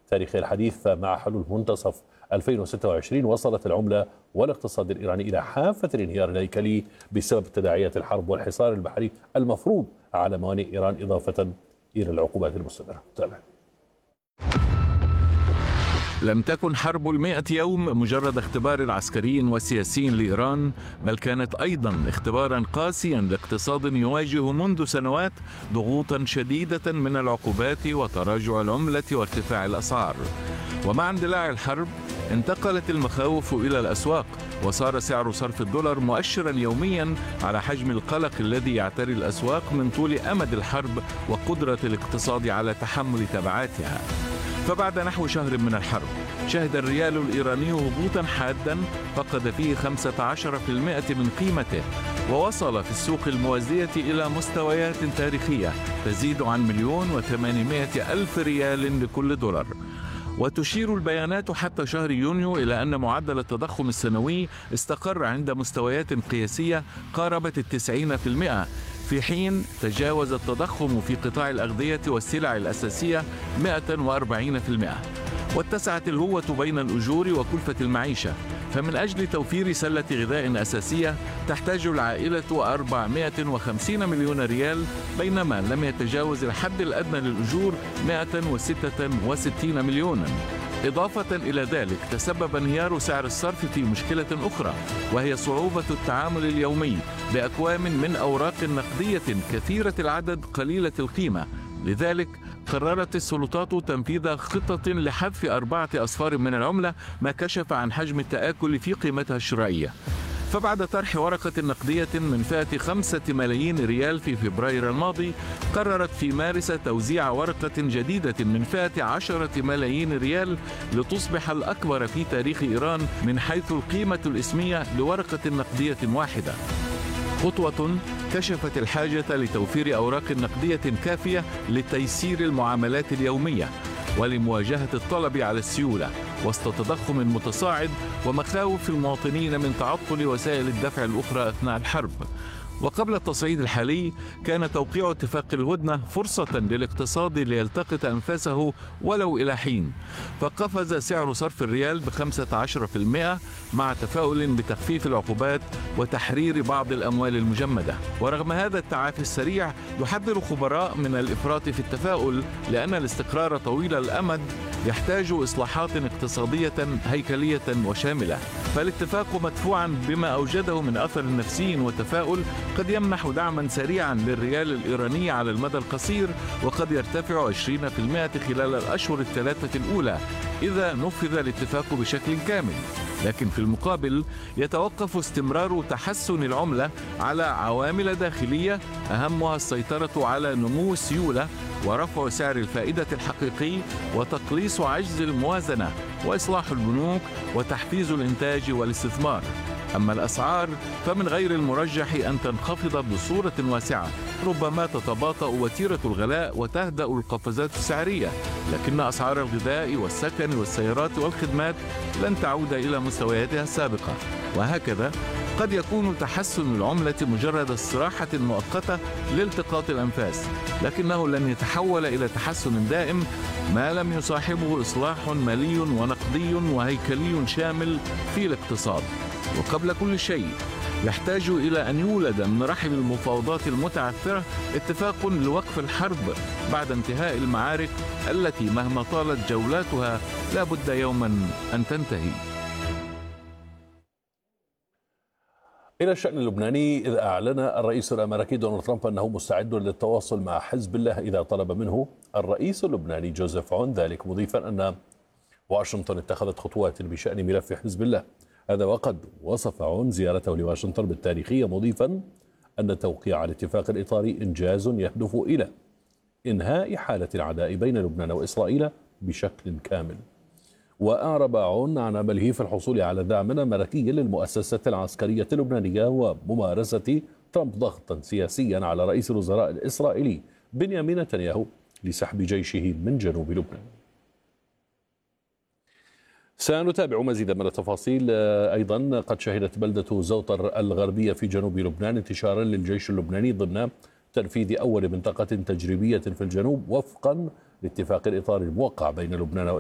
تاريخي الحديث مع حلول منتصف 2026 وصلت العملة والاقتصاد الإيراني إلى حافة الانهيار الهيكلي بسبب تداعيات الحرب والحصار البحري المفروض على موانئ إيران، إضافة إلى العقوبات المستمرة. تابع. لم تكن حرب 100 يوم مجرد اختبار عسكري وسياسي لإيران، بل كانت أيضا اختبارا قاسيا لاقتصاد يواجه منذ سنوات ضغوطا شديدة من العقوبات وتراجع العملة وارتفاع الأسعار. ومع اندلاع الحرب انتقلت المخاوف إلى الأسواق، وصار سعر صرف الدولار مؤشرا يوميا على حجم القلق الذي يعتري الأسواق من طول أمد الحرب وقدرة الاقتصاد على تحمل تبعاتها. فبعد نحو شهر من الحرب شهد الريال الإيراني هبوطا حادا فقد فيه 15% من قيمته، ووصل في السوق الموازية إلى مستويات تاريخية تزيد عن 1,800,000 ريال لكل دولار. وتشير البيانات حتى شهر يونيو إلى أن معدل التضخم السنوي استقر عند مستويات قياسية قاربت 90%، في حين تجاوز التضخم في قطاع الأغذية والسلع الأساسية 140%. واتسعت الهوة بين الأجور وكلفة المعيشة، فمن أجل توفير سلة غذاء أساسية تحتاج العائلة 450 مليون ريال، بينما لم يتجاوز الحد الأدنى للأجور 166 مليونا. إضافة إلى ذلك تسبب انهيار سعر الصرف في مشكلة أخرى، وهي صعوبة التعامل اليومي بأكوام من أوراق نقدية كثيرة العدد قليلة القيمة. لذلك قررت السلطات تنفيذ خطة لحذف 4 أصفار من العملة، ما كشف عن حجم التآكل في قيمتها الشرائية. فبعد طرح ورقة نقدية من فئة 5 ملايين ريال في فبراير الماضي، قررت في مارس توزيع ورقة جديدة من فئة 10 ملايين ريال لتصبح الأكبر في تاريخ إيران من حيث القيمة الإسمية لورقة نقدية واحدة. خطوة كشفت الحاجة لتوفير أوراق نقدية كافية لتيسير المعاملات اليومية ولمواجهة الطلب على السيولة وسط تضخم متصاعد ومخاوف المواطنين من تعطل وسائل الدفع الأخرى أثناء الحرب. وقبل التصعيد الحالي كان توقيع اتفاق الهدنة فرصة للاقتصاد ليلتقط أنفاسه ولو إلى حين، فقفز سعر صرف الريال ب15% مع تفاؤل بتخفيف العقوبات وتحرير بعض الأموال المجمدة. ورغم هذا التعافي السريع يحذر خبراء من الإفراط في التفاؤل، لأن الاستقرار طويل الأمد يحتاج إصلاحات اقتصادية هيكلية وشاملة. فالاتفاق مدفوعا بما أوجده من أثر نفسي وتفاؤل قد يمنح دعما سريعا للريال الإيراني على المدى القصير، وقد يرتفع 20% خلال الأشهر الثلاثة الأولى إذا نفذ الاتفاق بشكل كامل. لكن في المقابل يتوقف استمرار تحسن العملة على عوامل داخلية أهمها السيطرة على نمو السيولة ورفع سعر الفائدة الحقيقي وتقليص عجز الموازنة وإصلاح البنوك وتحفيز الإنتاج والاستثمار. أما الأسعار فمن غير المرجح أن تنخفض بصورة واسعة، ربما تتباطأ وتيرة الغلاء وتهدأ القفزات السعرية، لكن أسعار الغذاء والسكن والسيارات والخدمات لن تعود إلى مستوياتها السابقة. وهكذا قد يكون تحسن العملة مجرد استراحة مؤقتة لالتقاط الأنفاس، لكنه لن يتحول إلى تحسن دائم ما لم يصاحبه إصلاح مالي ونقدي وهيكلي شامل في الاقتصاد. وقبل كل شيء يحتاج إلى أن يولد من رحم المفاوضات المتعثرة اتفاق لوقف الحرب بعد انتهاء المعارك التي مهما طالت جولاتها لا بد يوما أن تنتهي. إلى الشأن اللبناني، إذ أعلن الرئيس الأمريكي دونالد ترامب أنه مستعد للتواصل مع حزب الله إذا طلب منه الرئيس اللبناني جوزيف عون ذلك، مضيفا أن واشنطن اتخذت خطوات بشأن ملف حزب الله. هذا وقد وصف عون زيارته لواشنطن بالتاريخية، مضيفا أن توقيع الاتفاق الإطاري إنجاز يهدف إلى إنهاء حالة العداء بين لبنان وإسرائيل بشكل كامل. وأعرب عون عن عمله في الحصول على دعم أمريكي للمؤسسة العسكرية اللبنانية وممارسة ترامب ضغطا سياسيا على رئيس الوزراء الإسرائيلي بنيامين نتنياهو لسحب جيشه من جنوب لبنان. سنتابع مزيدا من التفاصيل. أيضا قد شهدت بلدة زوطر الغربية في جنوب لبنان انتشارا للجيش اللبناني ضمن تنفيذ أول منطقة تجريبية في الجنوب وفقا لاتفاق الإطار الموقع بين لبنان